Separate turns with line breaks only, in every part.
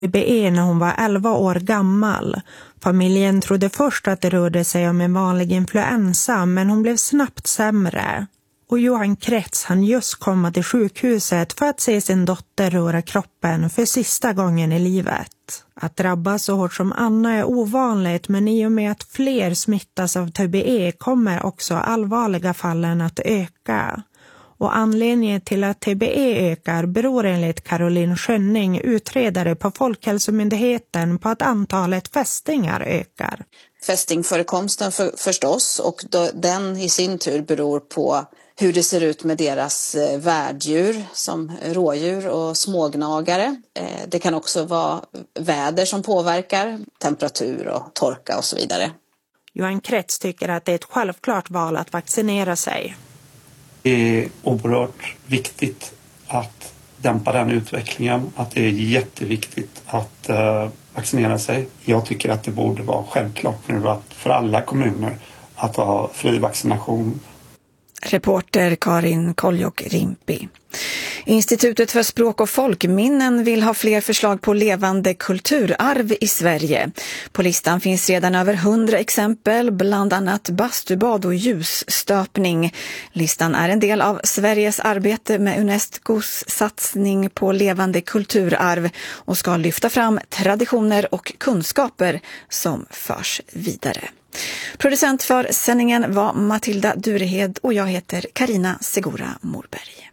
TBE när hon var 11 år gammal. Familjen trodde först att det rörde sig om en vanlig influensa, men hon blev snabbt sämre. Och Johan Kretz hann just komma till sjukhuset för att se sin dotter röra kroppen för sista gången i livet. Att drabbas så hårt som Anna är ovanligt, men i och med att fler smittas av TBE kommer också allvarliga fallen att öka. Och anledningen till att TBE ökar beror enligt Caroline Schönning, utredare på Folkhälsomyndigheten, på att antalet fästingar ökar.
Fästingförekomsten förstås, och den i sin tur beror på hur det ser ut med deras värddjur som rådjur och smågnagare. Det kan också vara väder som påverkar, temperatur och torka och så vidare.
Johan Kretz tycker att det är ett självklart val att vaccinera sig.
Det är oerhört viktigt att dämpa den utvecklingen, att det är jätteviktigt att vaccinera sig. Jag tycker att det borde vara självklart nu att för alla kommuner att ha fri vaccination.
Reporter Karin Koljok-Rimpi. Institutet för språk och folkminnen vill ha fler förslag på levande kulturarv i Sverige. På listan finns redan över 100 exempel, bland annat bastubad och ljusstöpning. Listan är en del av Sveriges arbete med Unescos satsning på levande kulturarv och ska lyfta fram traditioner och kunskaper som förs vidare. Producent för sändningen var Matilda Durehed och jag heter Karina Segura Morberg.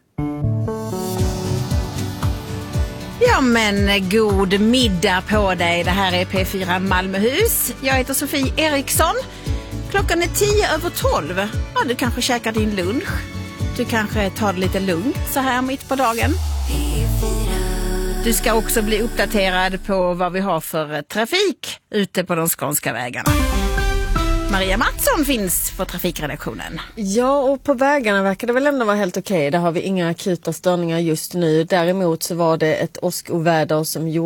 Ja, men god middag på dig. Det här är P4 Malmöhus. Jag heter Sofie Eriksson. Klockan är 10:10. Ja, du kanske käkar din lunch. Du kanske tar det lite lugnt så här mitt på dagen. Du ska också bli uppdaterad på vad vi har för trafik ute på de skånska vägarna. Maria Mattsson finns på trafikredaktionen.
Ja, och på vägarna verkar det väl ändå vara helt okej. Där har vi inga akuta störningar just nu. Däremot så var det ett åskoväder som gjorde